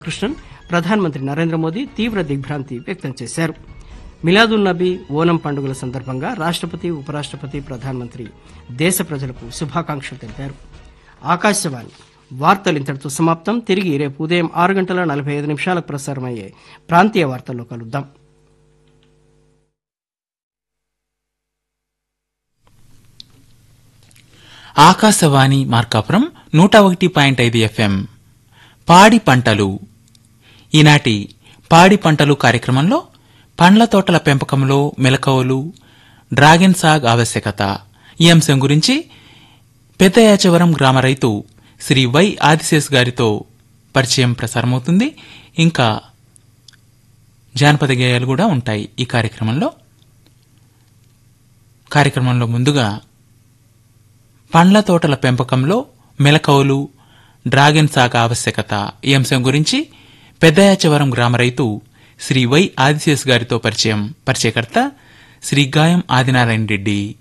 కృష్ణన్ ప్రధానమంత్రి నరేంద్ర మోదీ తీవ్ర దిగ్భ్రాంతి వ్యక్తం చేశారు. మిలాదున్ నబీ ఓనం పండుగల సందర్భంగా రాష్టపతి, ఉపరాష్టపతి, ప్రధానమంత్రి దేశ ప్రజలకు శుభాకాంక్షలు తెలిపారు. ఆకాశవాణి వార్తలు ఇంతటితో సమాప్తం. తిరిగి రేపు ఉదయం 6:45 ప్రసారమయ్యే ప్రాంతీయ వార్తల్లో కలుద్దాం. ఆకాశవాణి మార్కాపురం 101.5 FM. పాడి పంటలు. ఈనాటి పాడి పంటలు కార్యక్రమంలో పండ్ల తోటల పెంపకంలో మెలకువలు, డ్రాగన్ సాగ్ ఆవశ్యకత ఈ అంశం గురించి పెద్దయాచవరం గ్రామ రైతు శ్రీ వై ఆదిశేష్ గారితో పరిచయం ప్రసారమవుతుంది. ఇంకా జానపద గేయాలు కూడా ఉంటాయి ఈ కార్యక్రమంలో ముందుగా పండ్ల తోటల పెంపకంలో మెలకువలు, డ్రాగన్ సాగ్ ఆవశ్యకత ఈ అంశం గురించి పెద్దయాచవరం గ్రామ రైతు శ్రీ వై ఆదిశేష్ గారితో పరిచయకర్త శ్రీ గాయం ఆదినారాయణ రెడ్డి.